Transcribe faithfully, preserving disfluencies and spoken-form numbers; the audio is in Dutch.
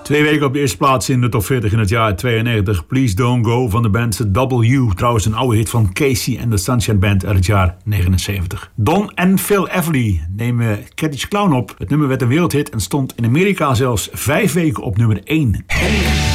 Twee weken op de eerste plaats in de top veertig in het jaar tweeënnegentig. Please Don't Go van de band W. Trouwens een oude hit van Casey en de Sunshine Band uit het jaar negenenzeventig. Don en Phil Everly nemen Cattish Clown op. Het nummer werd een wereldhit en stond in Amerika zelfs vijf weken op nummer één.